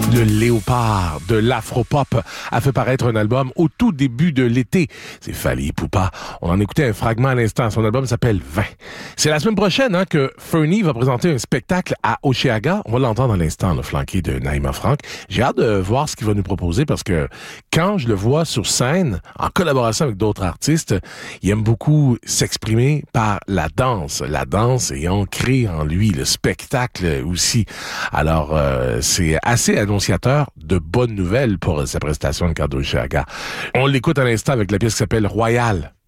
Le Léopard de l'Afropop a fait paraître un album au tout début de l'été. C'est Fally Ipupa. On en écoutait un fragment à l'instant. Son album s'appelle 20. C'est la semaine prochaine que Fernie va présenter un spectacle à Oshéaga. On va l'entendre à l'instant, flanqué de Naïma Franck. J'ai hâte de voir ce qu'il va nous proposer parce que quand je le vois sur scène, en collaboration avec d'autres artistes, il aime beaucoup s'exprimer par la danse. La danse est ancrée en lui, le spectacle aussi. Alors, c'est assez annonciateur de bonnes nouvelles pour sa prestation de Oshéaga. On l'écoute à l'instant avec la pièce qui s'appelle Royal.